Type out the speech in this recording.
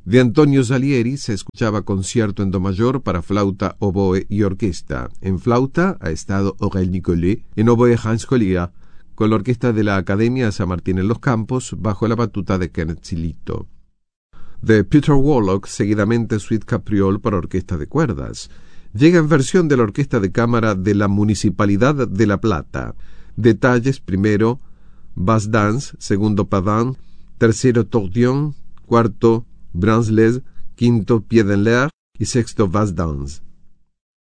De Antonio Salieri se escuchaba concierto en do mayor para flauta, oboe y orquesta. En flauta ha estado Aurel Nicolet, en oboe Hans Collier, con la orquesta de la Academia San Martín en los Campos, bajo la batuta de Kenneth Silito. De Peter Warlock, seguidamente Suite Capriole para orquesta de cuerdas. Llega en versión de la Orquesta de Cámara de la Municipalidad de La Plata. Detalles: primero, Bass Dance; segundo, Padin; tercero, Tordion; cuarto, Branles; quinto, Pied en l'air y sexto, Bass Dance.